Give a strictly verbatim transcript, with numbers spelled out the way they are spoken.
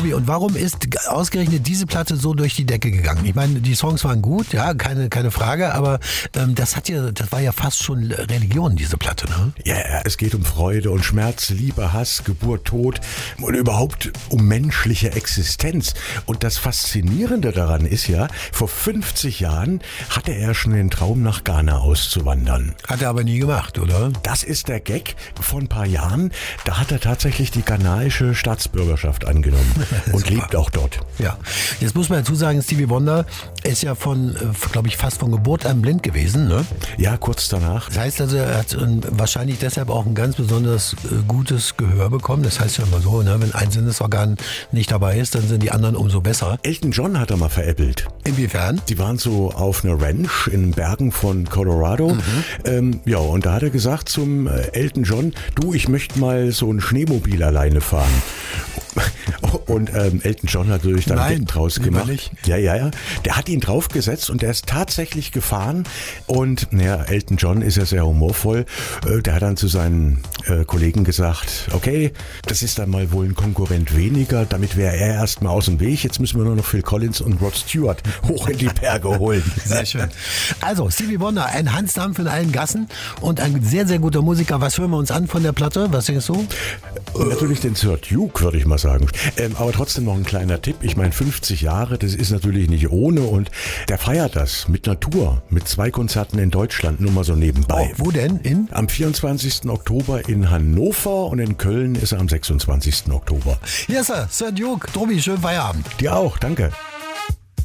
Tobi, und warum ist ausgerechnet diese Platte so durch die Decke gegangen? Ich meine, die Songs waren gut, ja, keine, keine Frage, aber ähm, das hat ja, das war ja fast schon Religion, diese Platte, ne? Ja, ja, es geht um Freude und Schmerz, Liebe, Hass, Geburt, Tod und überhaupt um menschliche Existenz. Und das Faszinierende daran ist ja, vor fünfzig Jahren hatte er schon den Traum, nach Ghana auszuwandern. Hat er aber nie gemacht, oder? Das ist der Gag. Vor ein paar Jahren, da hat er tatsächlich die ghanaische Staatsbürgerschaft angenommen und lebt auch dort. Ja, jetzt muss man dazu sagen, Stevie Wonder ist ja von, glaube ich, fast von Geburt an blind gewesen, ne? Ja, kurz danach. Das heißt also, er hat wahrscheinlich deshalb auch ein ganz besonders gutes Gehör bekommen. Das heißt ja immer so, ne? Wenn ein Sinnesorgan nicht dabei ist, dann sind die anderen umso besser. Elton John hat er mal veräppelt. Inwiefern? Die waren so auf einer Ranch in den Bergen von Colorado. Mhm. Ähm, ja, und da hat er gesagt zum Elton John, du, ich möchte mal so ein Schneemobil alleine fahren. Und ähm, Elton John hat natürlich dann Nein, draus gemacht. Nicht. Ja, ja, ja. Der hat ihn draufgesetzt und der ist tatsächlich gefahren. Und naja, Elton John ist ja sehr humorvoll. Äh, der hat dann zu seinen äh, Kollegen gesagt, okay, das ist dann mal wohl ein Konkurrent weniger. Damit wäre er erstmal aus dem Weg. Jetzt müssen wir nur noch Phil Collins und Rod Stewart hoch in die Berge holen. Sehr schön. Also, Stevie Wonder, ein Hansdampf in allen Gassen und ein sehr, sehr guter Musiker. Was hören wir uns an von der Platte? Was denkst du? Äh, natürlich den Sir Duke, würde ich mal sagen. Ähm, aber trotzdem noch ein kleiner Tipp. Ich meine, fünfzig Jahre, das ist natürlich nicht ohne. Und der feiert das mit einer Tour, mit zwei Konzerten in Deutschland, nur mal so nebenbei. Oh, wo denn? In? Am vierundzwanzigsten Oktober in Hannover und in Köln ist er am sechsundzwanzigsten Oktober. Yes, Sir, Sir Duke. Tobi, schönen Feierabend. Dir auch, danke.